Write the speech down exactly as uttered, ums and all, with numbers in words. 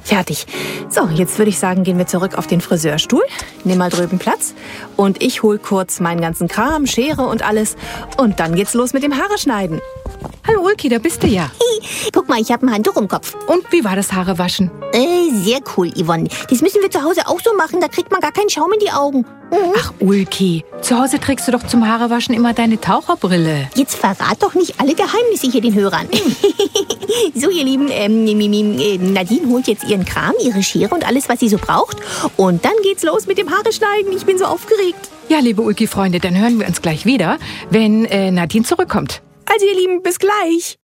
Fertig. So, jetzt würde ich sagen, gehen wir zurück auf den Friseurstuhl. Nimm mal drüben Platz. Und ich hol kurz meinen ganzen Kram, Schere und alles. Und dann geht's los mit dem Haare schneiden. Hallo Ulki, da bist du ja. Guck mal, ich habe ein Handtuch im Kopf. Und wie war das Haarewaschen? Äh, sehr cool, Yvonne. Das müssen wir zu Hause auch so machen, da kriegt man gar keinen Schaum in die Augen. Mhm. Ach Ulki, zu Hause trägst du doch zum Haarewaschen immer deine Taucherbrille. Jetzt verrat doch nicht alle Geheimnisse hier den Hörern. So, ihr Lieben, ähm, Nadine holt jetzt ihren Kram, ihre Schere und alles, was sie so braucht. Und dann geht's los mit dem Haare schneiden. Ich bin so aufgeregt. Ja, liebe Ulki-Freunde, dann hören wir uns gleich wieder, wenn äh, Nadine zurückkommt. Also ihr Lieben, bis gleich.